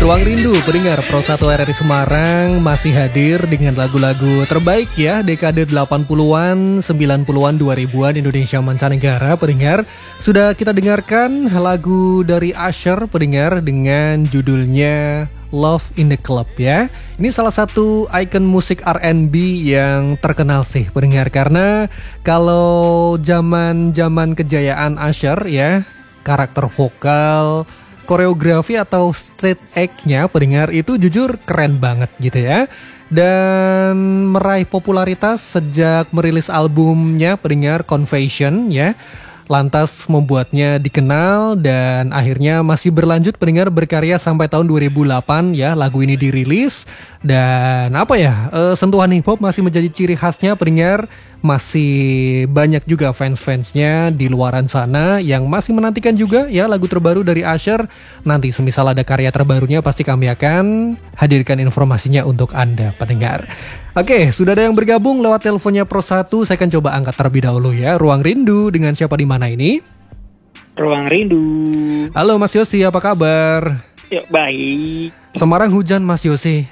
Ruang Rindu, pendengar Pro 1 RRI Semarang masih hadir dengan lagu-lagu terbaik ya, dekade 80-an, 90-an, 2000-an Indonesia mancanegara, pendengar. Sudah kita dengarkan lagu dari Usher, pendengar, dengan judulnya Love in the Club ya. Ini salah satu ikon musik R&B yang terkenal sih, pendengar, karena kalau zaman kejayaan Usher ya, karakter vokal, koreografi atau stage act-nya, pendengar, itu jujur keren banget gitu ya. Dan meraih popularitas sejak merilis albumnya, pendengar, Confession ya. Lantas membuatnya dikenal dan akhirnya masih berlanjut, pendengar, berkarya sampai tahun 2008 ya. Lagu ini dirilis dan sentuhan hip hop masih menjadi ciri khasnya, pendengar. Masih banyak juga fans-fansnya di luaran sana yang masih menantikan juga ya lagu terbaru dari Usher. Nanti semisal ada karya terbarunya pasti kami akan hadirkan informasinya untuk Anda, pendengar. Oke, sudah ada yang bergabung lewat teleponnya Pro 1. Saya akan coba angkat terlebih dahulu ya. Ruang Rindu, dengan siapa di mana ini? Ruang Rindu. Halo Mas Yosi, apa kabar? Ya, baik. Semarang hujan Mas Yosi?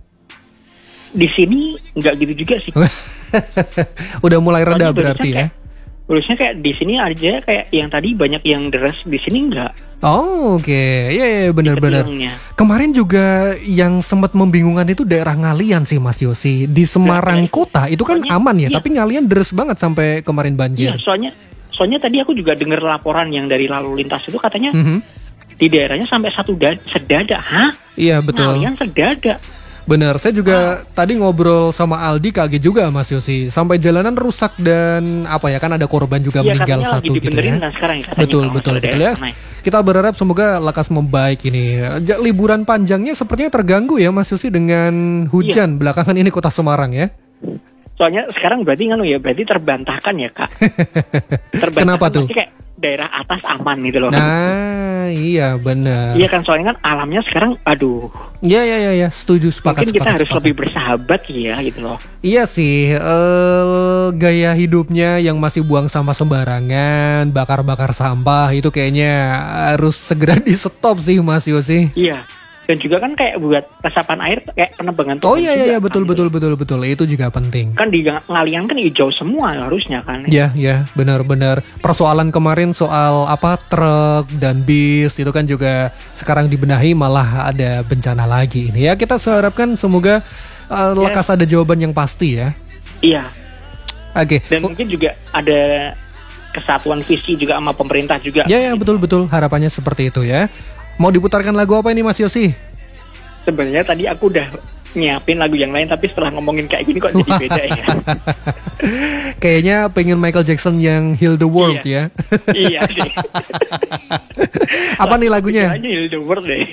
Di sini nggak gitu juga sih. Udah mulai reda berarti ya? Harusnya kayak di sini aja, kayak yang tadi banyak yang deras, di sini enggak. Oh, oke. Iya, benar-benar. Kemarin juga yang sempat membingungkan itu daerah Ngalian sih Mas Yosi. Di Semarang kota itu kan soalnya, aman ya, iya. Tapi Ngalian deres banget sampai kemarin banjir. Iya, soalnya tadi aku juga dengar laporan yang dari lalu lintas itu katanya di daerahnya sampai sedada. Hah? Iya, betul. Ngalian sedada. Benar, saya juga tadi ngobrol sama Aldi, kaget juga Mas Yosi. Sampai jalanan rusak dan kan ada korban juga meninggal satu gitu ya. Sekarang, betul ya. Kita berharap semoga lekas membaik ini. Liburan panjangnya sepertinya terganggu ya Mas Yosi dengan hujan belakangan ini kota Semarang ya. Soalnya sekarang berarti terbantahkan ya Kak. Kenapa tuh? Kayak daerah atas aman gitu loh. Nah, iya benar. Iya kan, soalnya kan alamnya sekarang aduh. Iya, setuju, sepakat. Mungkin kita harus lebih bersahabat ya gitu loh. Iya sih, gaya hidupnya yang masih buang sampah sembarangan, bakar-bakar sampah itu kayaknya harus segera di stop sih Mas Yosi. Iya. Dan juga kan kayak buat resapan air, kayak penebangan pohon. Oh iya, betul. Itu juga penting. Kan di Ngalian kan hijau semua harusnya kan. Iya, benar. Persoalan kemarin soal truk dan bis itu kan juga sekarang dibenahi, malah ada bencana lagi ini ya. Kita harapkan semoga lekas ada jawaban yang pasti ya. Iya. Oke. Dan mungkin juga ada kesatuan visi juga sama pemerintah juga. Ya, betul. Harapannya seperti itu ya. Mau diputarkan lagu apa ini Mas Yosi? Sebenarnya tadi aku udah nyiapin lagu yang lain, tapi setelah ngomongin kayak gini kok jadi beda ya. Kayaknya pengen Michael Jackson yang Heal the World ya. Iya sih. Apa nih lagunya? Heal the World deh.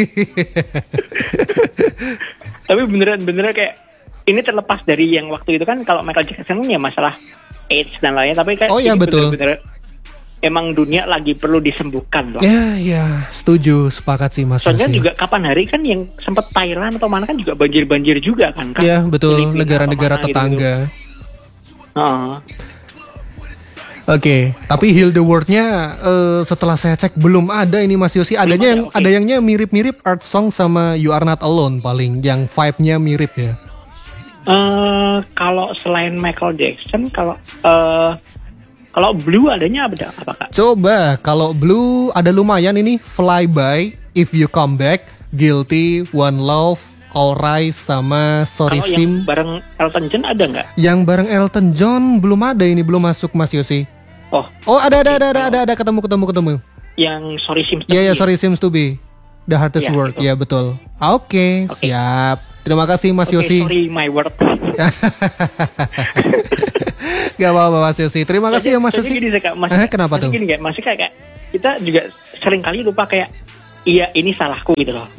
Tapi beneran kayak ini terlepas dari yang waktu itu kan, kalau Michael Jackson ya masalah AIDS dan lainnya, tapi kayak betul. Bener-bener emang dunia lagi perlu disembuhkan loh. Ya, setuju, sepakat sih Mas. Soalnya juga kapan hari kan yang sempat Thailand atau mana kan juga banjir juga kan. Iya, betul, negara-negara tetangga. Gitu. Oke, tapi Heal the World-nya setelah saya cek belum ada ini Mas Yosi. Adanya ada yangnya mirip-mirip Art Song sama You Are Not Alone, paling yang vibe-nya mirip ya. Kalau selain Michael Jackson, kalau Blue adanya apa Kak? Coba, kalau Blue ada lumayan ini, Fly By, If You Come Back, Guilty, One Love, All Rise, sama Sorry Sim. Yang bareng Elton John ada nggak? Yang bareng Elton John belum ada, ini belum masuk Mas Yosi. Oh ada, ketemu. Yang Sorry Sim. Iya, Sorry Seems to Be The Hardest Word, ya betul. Oke, siap. Terima kasih Mas Yosi. Sorry my word. Gak apa-apa Mas Yosi. Terima kasih ya Mas Yosi. Kenapa tuh? Gini, masih kayak kita juga sering kali lupa kayak iya ini salahku gitu loh.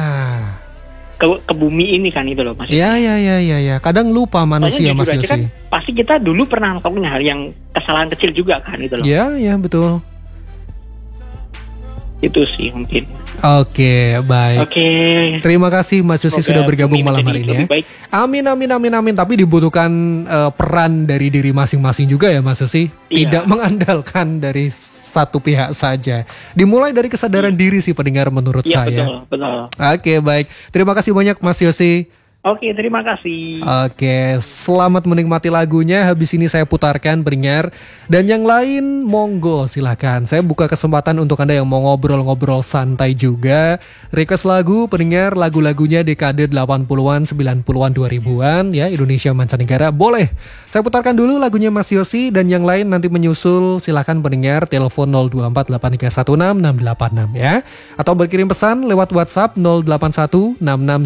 Ke bumi ini kan itu loh Mas. Iya. Kadang lupa manusia Mas Yosi. Kan, pasti kita dulu pernah melakukan hal yang kesalahan kecil juga kan itu loh. Iya, betul. Itu sih mungkin. Oke, baik. Oke. Terima kasih Mas Yosi sudah bergabung malam hari ini ya. Amin. Tapi dibutuhkan peran dari diri masing-masing juga ya Mas Yosi. Tidak mengandalkan dari satu pihak saja. Dimulai dari kesadaran diri sih pendengar menurut saya. Betul. Oke, baik. Terima kasih banyak Mas Yosi. Oke, terima kasih. Oke, selamat menikmati lagunya. Habis ini saya putarkan pendengar. Dan yang lain monggo silahkan. Saya buka kesempatan untuk Anda yang mau ngobrol-ngobrol santai juga. Request lagu pendengar, lagu-lagunya dekade 80-an, 90-an, 2000-an ya, Indonesia mancanegara. Boleh. Saya putarkan dulu lagunya Mas Yosi dan yang lain nanti menyusul. Silahkan pendengar telepon 02483166686 ya. Atau berkirim pesan lewat WhatsApp 08166